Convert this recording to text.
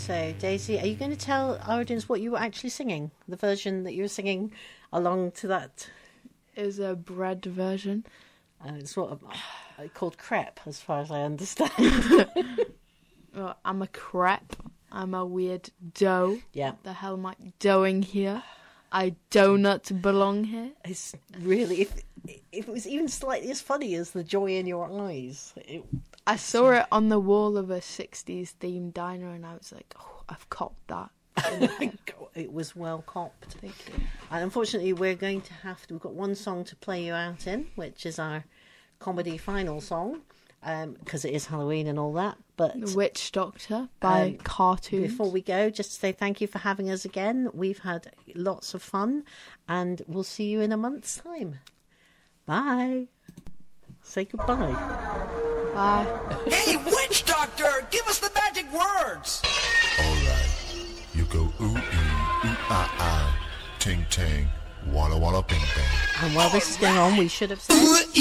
So, Daisy, are you going to tell our audience what you were actually singing? The version that you were singing along to that? Is a bread version. It's sort of called crepe, as far as I understand. Well, I'm a crepe. I'm a weird dough. Yeah. The hell am I doing here? I do not belong here. It's really, if it was even slightly as funny as the joy in your eyes. I saw it on the wall of a 60s themed diner and I was like, oh, I've copped that. It was well copped. Thank you. And unfortunately, we've got one song to play you out in, which is our comedy final song, because it is Halloween and all that. But The Witch Doctor by Cartoons. Before we go, just to say thank you for having us again. We've had lots of fun, and we'll see you in a month's time. Bye. Say goodbye. Bye. Hey, Witch Doctor, give us the magic words. All right. You go ooh, ooh, ah, ting, tang, walla, walla, bing, bang. And while this is going on, we should have said...